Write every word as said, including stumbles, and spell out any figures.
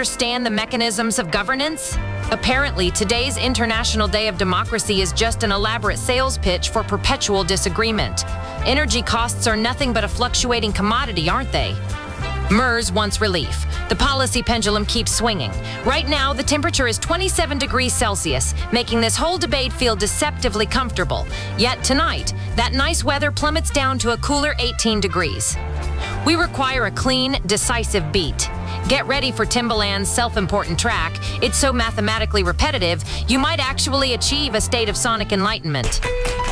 understand the mechanisms of governance? Apparently, today's International Day of Democracy is just an elaborate sales pitch for perpetual disagreement. Energy costs are nothing but a fluctuating commodity, aren't they? MERS wants relief. The policy pendulum keeps swinging. Right now, the temperature is twenty-seven degrees Celsius, making this whole debate feel deceptively comfortable. Yet tonight, that nice weather plummets down to a cooler eighteen degrees. We require a clean, decisive beat. Get ready for Timbaland's self-important track. It's so mathematically repetitive, you might actually achieve a state of sonic enlightenment.